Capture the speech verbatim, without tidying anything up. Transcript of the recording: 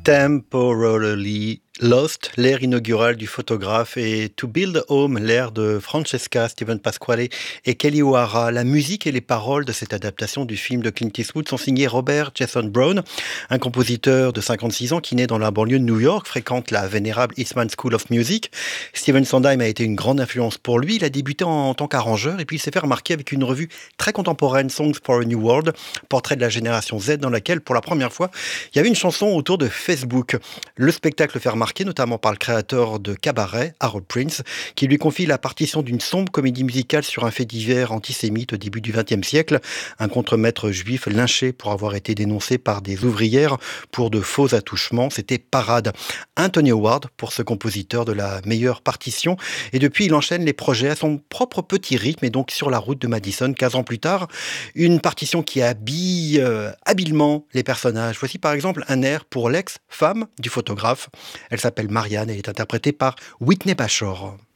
Temporarily Lost, l'air inaugural du photographe, et To Build a Home, l'air de Francesca, Steven Pasquale et Kelly O'Hara. La musique et les paroles de cette adaptation du film de Clint Eastwood sont signés Robert Jason Brown, un compositeur de cinquante-six ans qui naît dans la banlieue de New York, fréquente la vénérable Eastman School of Music. Steven Sondheim a été une grande influence pour lui. Il a débuté en tant qu'arrangeur et puis il s'est fait remarquer avec une revue très contemporaine, Songs for a New World, portrait de la génération Z, dans laquelle, pour la première fois, il y avait une chanson autour de Facebook. Le spectacle fait remarquer notamment par le créateur de Cabaret, Harold Prince, qui lui confie la partition d'une sombre comédie musicale sur un fait divers antisémite au début du vingtième siècle. Un contremaître juif lynché pour avoir été dénoncé par des ouvrières pour de faux attouchements. C'était Parade. Un Tony Award pour ce compositeur de la meilleure partition. Et depuis, il enchaîne les projets à son propre petit rythme et donc sur la route de Madison, quinze ans plus tard. Une partition qui habille euh, habilement les personnages. Voici par exemple un air pour l'ex-femme du photographe. Elle s'appelle Marianne et est interprétée par Whitney Bashore.